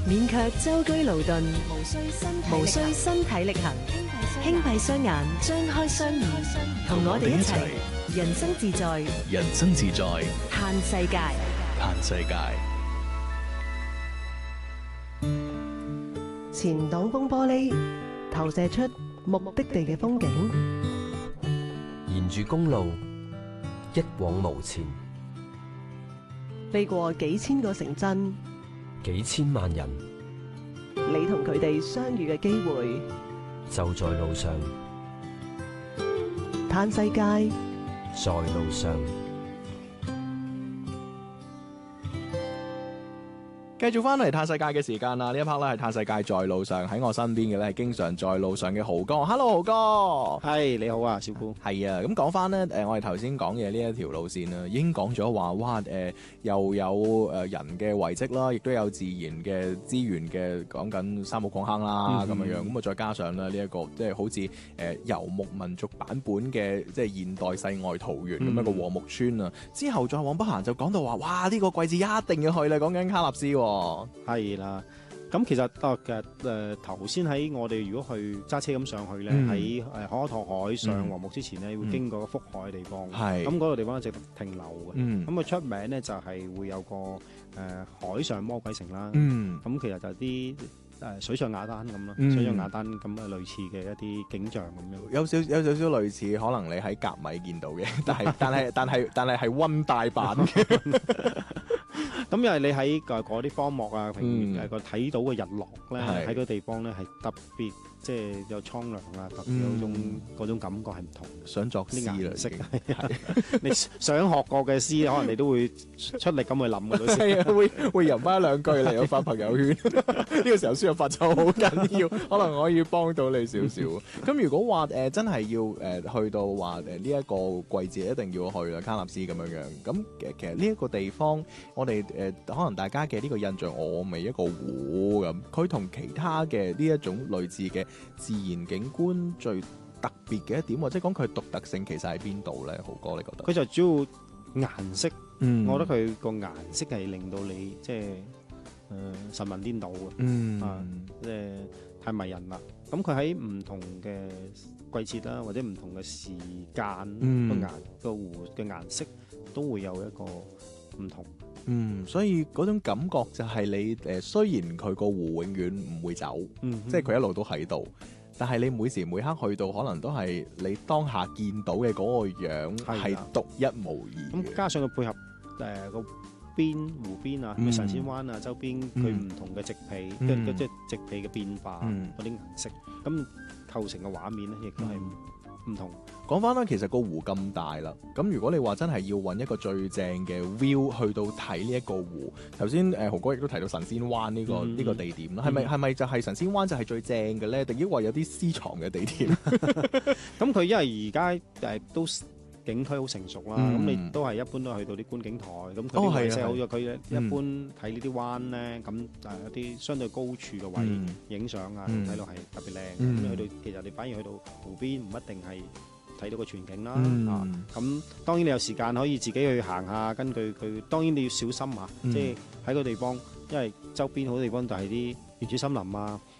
免卻舟車勞頓，無需身體力行，輕閉雙眼，張開雙耳，同我哋一齊人生自在， 人生自在， 嘆世界。 嘆世界。 前擋風玻璃投射出目的地嘅風景， 沿住公路一往無前， 飛過幾千個城鎮， 幾千萬人你同佢哋相遇嘅機會就在路上。 嘆世界， 在路上。 繼續翻嚟嘆世界嘅時間啦，呢一 part 咧係嘆世界在路上，喺我身邊嘅咧係經常在路上嘅豪哥。Hello，豪哥。 係你好啊，小姑。 係啊，咁講翻咧，我哋頭先講嘅呢一條路線啦，已經講咗話，哇，又有人嘅遺跡啦，亦都有自然嘅資源嘅，講緊三木礦坑啦，咁樣樣，咁啊再加上咧呢一個即係好似遊牧民族版本嘅即係現代世外桃源咁一個禾木村啊。之後再往北行就講到話，哇，呢個季節一定要去啦，講緊卡納斯。 係啦，咁其實頭先喺我哋如果去揸車咁上去咧，喺可可托海上禾木之前咧，會經過個福海嘅地方，咁嗰個地方一直停留嘅，咁佢出名咧就係會有個海上魔鬼城啦，咁其實就係啲水上雅丹咁咯，水上雅丹咁嘅類似嘅一啲景象咁樣，有少少類似，可能你喺甲米見到嘅，但係溫帶版嘅。 咁因為你喺嗰啲荒漠啊、平原個睇到嘅日落咧，喺個地方咧係特別，即係有蒼涼啊，特別有嗰種感覺係唔同。想作詩啦，顏色你想學過嘅詩，可能你都會出力咁去諗嘅都係啊，會吟翻兩句嚟我發朋友圈。呢個時候輸入法就好緊要，可能可以幫到你少少。咁如果話真係要去到話呢一個季節一定要去啦，卡納斯咁樣樣。咁其實呢一個地方，我哋可能大家嘅呢個印象，我咪一個湖咁，佢同其他嘅呢一種類似嘅自然景觀最特別嘅一點，或者講佢獨特性其實喺邊度咧？豪哥，你覺得？ 佢就主要顏色，我覺得佢個顏色係令到你即係神魂顛倒嘅，即係太迷人啦。咁佢喺唔同嘅季節啦，或者唔同嘅時間，個湖嘅顏色都會有一個唔同。 所以嗰種感覺就係你雖然佢個湖永遠唔會走，即係佢一路都喺度，但係你每時每刻去到，可能都係你當下見到嘅嗰個樣係獨一無二。 咁加上佢配合個湖邊啊，神仙灣啊，周邊佢唔同嘅植被，即係植被嘅變化，嗰啲顏色，咁構成嘅畫面咧，亦都係唔同。 講翻啦，其實個湖咁大啦，咁如果你話真係要揾一個最正嘅 view 去到睇呢一個湖，頭先豪哥亦都提到神仙灣呢個地點啦，係咪就係神仙灣就係最正嘅咧？定抑或有啲私藏嘅地點？ 咁佢因為而家都景區好成熟啦，咁你都係一般都係去到啲觀景台，咁佢啲位置好咗，佢一般睇呢啲灣咧，咁一啲相對高處嘅位影相啊，睇到係特別靚。咁去到其實你反而去到湖邊唔一定係睇到個全景啦，咁當然你有時間可以自己去行下，根據佢，當然你要小心啊，即係喺個地方，因為周邊好多地方就係啲原始森林啊，